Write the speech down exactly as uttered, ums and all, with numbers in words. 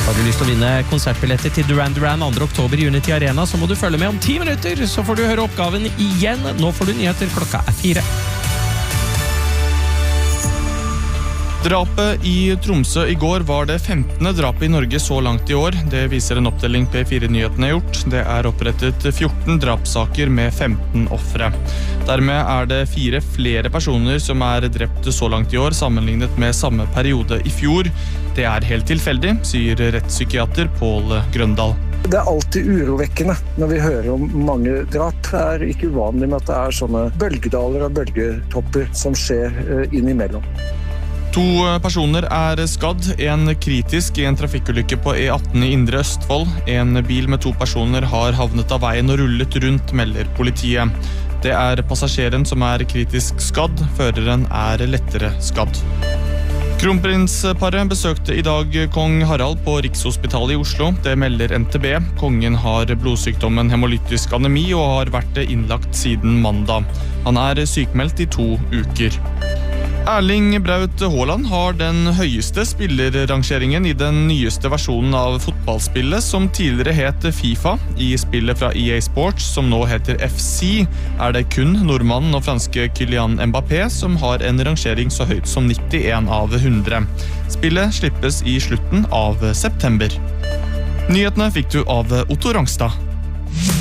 Har du lyst til å vinne konsertbilletter til Duran Duran andre oktober i Unity Arena, så må du følge med om ti minutter, så får du høre oppgaven igjen. Nå får du nyheter, klokka er fire. Drapet i Tromsø i går var det femtende drapet i Norge så langt i år. Det viser en oppdeling P fire Nyhetene har gjort. Det er opprettet fjorten drapssaker med femten offre. Dermed er det fire flere personer som er drept så langt i år, sammenlignet med samme periode i fjor. Det er helt tilfeldig, sier rettspsykiater Pål Grøndal. Det er alltid urovekkende når vi hører om mange drap. Det er ikke uvanlig med at det er sånne bølgedaler og bølgetopper som skjer innimellom. To personer er skadd, en kritisk i en trafikkulykke på E atten i Indre Østfold. En bil med to personer har havnet av veien og rullet rundt, melder politiet. Det er passasjeren som er kritisk skadd, føreren er lettere skadd. Kronprinsparet besøkte i dag kong Harald på Rikshospitalet i Oslo. Det melder N T B. Kongen har blodsykdommen hemolytisk anemi og har vært innlagt siden mandag. Han er sykmeldt i to uker. Erling Braut Haaland har den høyeste spillerrangeringen i den nyeste versjonen av fotballspillet, som tidligere het FIFA. I spillet fra E A Sports, som nå heter F C, er det kun nordmannen og franske Kylian Mbappé som har en rangering så høyt som nittien av hundre. Spillet slippes i slutten av september. Nyhetene fikk du av Otto Rangstad.